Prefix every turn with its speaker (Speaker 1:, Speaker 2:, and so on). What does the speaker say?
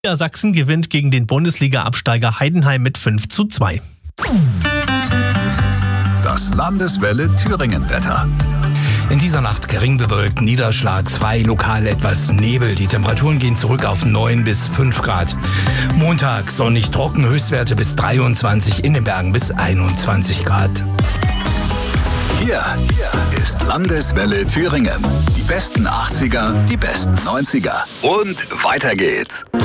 Speaker 1: Sachsen gewinnt gegen den Bundesliga-Absteiger Heidenheim mit 5:2.
Speaker 2: Das Landeswelle Thüringen-Wetter.
Speaker 3: In dieser Nacht gering bewölkt, niederschlagsfrei, lokal etwas Nebel. Die Temperaturen gehen zurück auf 9 bis 5 Grad. Montag sonnig trocken, Höchstwerte bis 23, in den Bergen bis 21 Grad.
Speaker 2: Hier ist Landeswelle Thüringen. Die besten 80er, die besten 90er. Und weiter geht's.